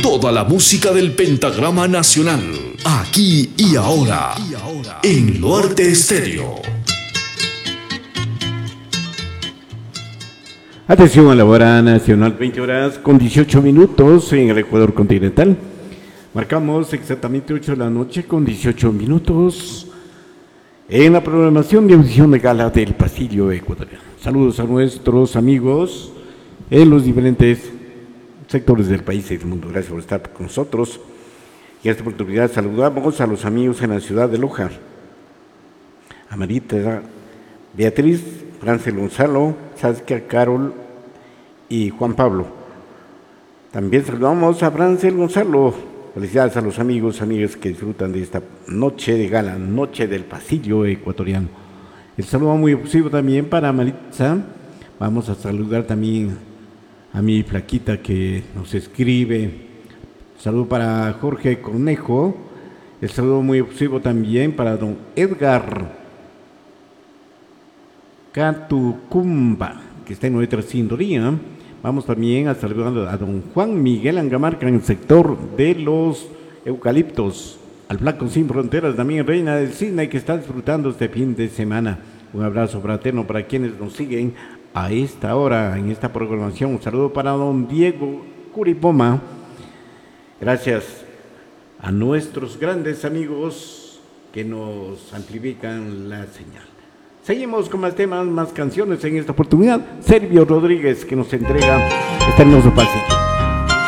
Toda la música del pentagrama nacional, aquí y ahora, en Luarte Estéreo. Atención a la hora nacional, 20 horas con 18 minutos en el Ecuador continental. Marcamos exactamente 8 de la noche con 18 minutos en la programación de audición de gala del Pasillo Ecuatoriano. Saludos a nuestros amigos en los diferentes sectores del país y del mundo. Gracias por estar con nosotros. Y a esta oportunidad saludamos a los amigos en la ciudad de Loja. A Marita, Beatriz, Francel Gonzalo, Saskia, Carol y Juan Pablo. También saludamos a Francel Gonzalo. Felicidades a los amigos, amigas que disfrutan de esta noche de gala, noche del Pasillo Ecuatoriano. El saludo muy efusivo también para Maritza. Vamos a saludar también a mi flaquita que nos escribe. Saludo para Jorge Cornejo. El saludo muy efusivo también para don Edgar Catucumba, que está en nuestra sintonía. Vamos también a saludar a don Juan Miguel Angamarca en el sector de los eucaliptos. Al Flaco Sin Fronteras, también Reina del Cine, que está disfrutando este fin de semana. Un abrazo fraterno para quienes nos siguen a esta hora en esta programación. Un saludo para don Diego Curipoma. Gracias a nuestros grandes amigos que nos amplifican la señal. Seguimos con más temas, más canciones en esta oportunidad. Servio Rodríguez, que nos entrega este hermoso pasillo.